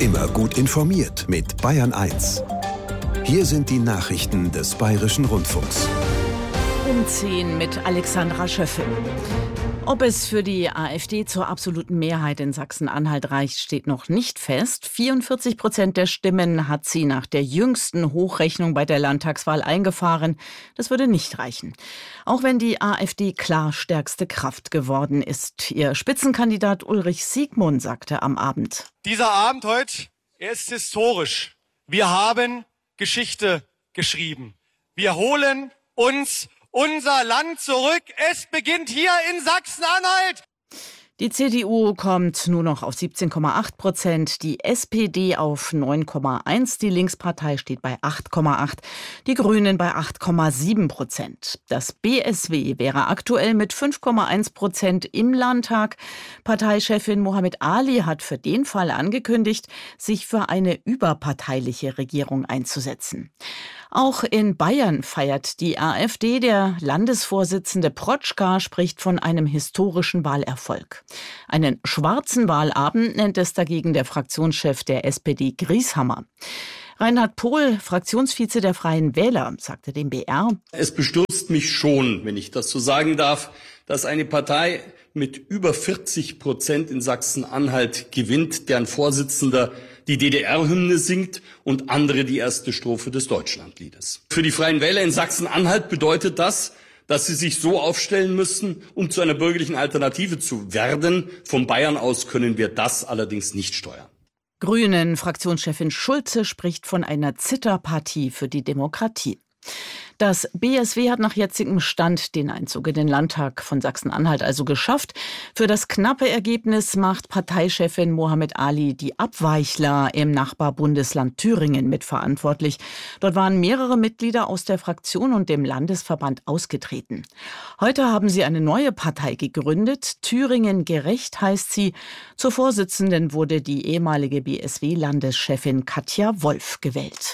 Immer gut informiert mit Bayern 1. Hier sind die Nachrichten des Bayerischen Rundfunks. Um 10 mit Alexandra Schöffel. Ob es für die AfD zur absoluten Mehrheit in Sachsen-Anhalt reicht, steht noch nicht fest. 44% der Stimmen hat sie nach der jüngsten Hochrechnung bei der Landtagswahl eingefahren. Das würde nicht reichen. Auch wenn die AfD klar stärkste Kraft geworden ist. Ihr Spitzenkandidat Ulrich Siegmund sagte am Abend: Dieser Abend heute, er ist historisch. Wir haben Geschichte geschrieben. Wir holen uns unser Land zurück. Es beginnt hier in Sachsen-Anhalt. Die CDU kommt nur noch auf 17,8%, die SPD auf 9,1%, die Linkspartei steht bei 8,8%, die Grünen bei 8,7%. Das BSW wäre aktuell mit 5,1% im Landtag. Parteichefin Mohammed Ali hat für den Fall angekündigt, sich für eine überparteiliche Regierung einzusetzen. Auch in Bayern feiert die AfD. Der Landesvorsitzende Protschka spricht von einem historischen Wahlerfolg. Einen schwarzen Wahlabend nennt es dagegen der Fraktionschef der SPD Grieshammer. Reinhard Pohl, Fraktionsvize der Freien Wähler, sagte dem BR: Es bestürzt mich schon, wenn ich das so sagen darf, dass eine Partei mit über 40% in Sachsen-Anhalt gewinnt, deren Vorsitzender die DDR-Hymne singt und andere die erste Strophe des Deutschlandliedes. Für die Freien Wähler in Sachsen-Anhalt bedeutet das, dass sie sich so aufstellen müssen, um zu einer bürgerlichen Alternative zu werden. Von Bayern aus können wir das allerdings nicht steuern. Grünen-Fraktionschefin Schulze spricht von einer Zitterpartie für die Demokratie. Das BSW hat nach jetzigem Stand den Einzug in den Landtag von Sachsen-Anhalt also geschafft. Für das knappe Ergebnis macht Parteichefin Mohammed Ali die Abweichler im Nachbarbundesland Thüringen mitverantwortlich. Dort waren mehrere Mitglieder aus der Fraktion und dem Landesverband ausgetreten. Heute haben sie eine neue Partei gegründet. Thüringen gerecht heißt sie. Zur Vorsitzenden wurde die ehemalige BSW-Landeschefin Katja Wolf gewählt.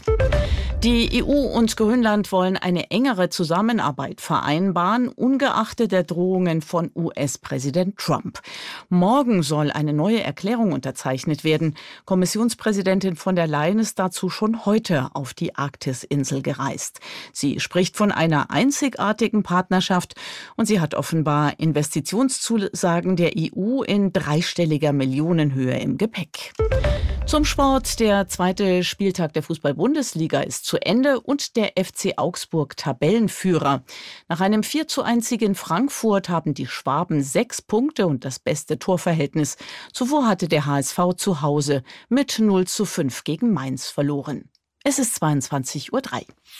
Die EU und Grönland wollen eine engere Zusammenarbeit vereinbaren, ungeachtet der Drohungen von US-Präsident Trump. Morgen soll eine neue Erklärung unterzeichnet werden. Kommissionspräsidentin von der Leyen ist dazu schon heute auf die Arktisinsel gereist. Sie spricht von einer einzigartigen Partnerschaft und sie hat offenbar Investitionszusagen der EU in dreistelliger Millionenhöhe im Gepäck. Zum Sport. Der zweite Spieltag der Fußball-Bundesliga ist zu Ende und der FC Augsburg Tabellenführer. Nach einem 4:1 in Frankfurt haben die Schwaben 6 Punkte und das beste Torverhältnis. Zuvor hatte der HSV zu Hause mit 0:5 gegen Mainz verloren. Es ist 22:03 Uhr.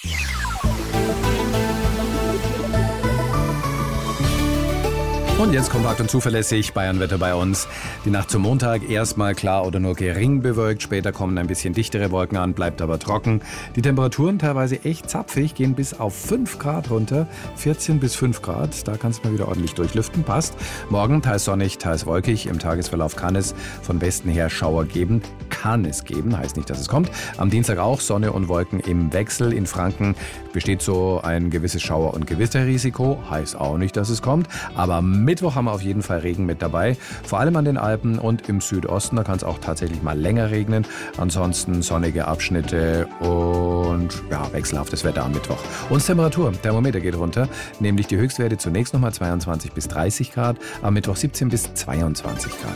Und jetzt kompakt und zuverlässig Bayernwetter bei uns. Die Nacht zum Montag erstmal klar oder nur gering bewölkt. Später kommen ein bisschen dichtere Wolken an, bleibt aber trocken. Die Temperaturen teilweise echt zapfig, gehen bis auf 5 Grad runter. 14 bis 5 Grad, da kann es mal wieder ordentlich durchlüften, passt. Morgen teils sonnig, teils wolkig. Im Tagesverlauf kann es von Westen her Schauer geben. Kann es geben, heißt nicht, dass es kommt. Am Dienstag auch Sonne und Wolken im Wechsel. In Franken besteht so ein gewisses Schauer- und Gewitterrisiko. Heißt auch nicht, dass es kommt. Aber Mittwoch haben wir auf jeden Fall Regen mit dabei. Vor allem an den Alpen und im Südosten. Da kann es auch tatsächlich mal länger regnen. Ansonsten sonnige Abschnitte und ja, wechselhaftes Wetter am Mittwoch. Und Temperatur. Thermometer geht runter. Nämlich die Höchstwerte zunächst nochmal 22 bis 30 Grad. Am Mittwoch 17 bis 22 Grad.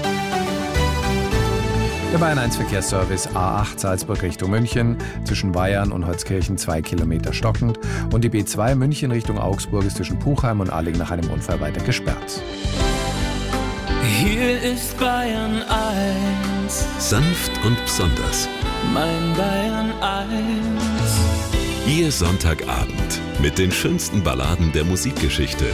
Der Bayern 1 Verkehrsservice A8 Salzburg Richtung München, zwischen Bayern und Holzkirchen 2 Kilometer stockend. Und die B2 München Richtung Augsburg ist zwischen Puchheim und Ahling nach einem Unfall weiter gesperrt. Hier ist Bayern 1. Sanft und besonders. Mein Bayern 1. Ihr Sonntagabend mit den schönsten Balladen der Musikgeschichte.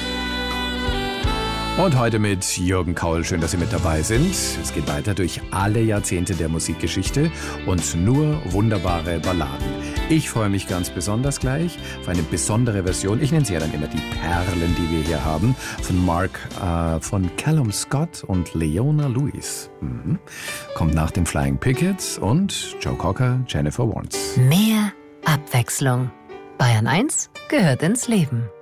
Und heute mit Jürgen Kaul. Schön, dass Sie mit dabei sind. Es geht weiter durch alle Jahrzehnte der Musikgeschichte und nur wunderbare Balladen. Ich freue mich ganz besonders gleich auf eine besondere Version. Ich nenne sie ja dann immer die Perlen, die wir hier haben, von Callum Scott und Leona Lewis. Kommt nach den Flying Pickets und Joe Cocker, Jennifer Warnes. Mehr Abwechslung. Bayern 1 gehört ins Leben.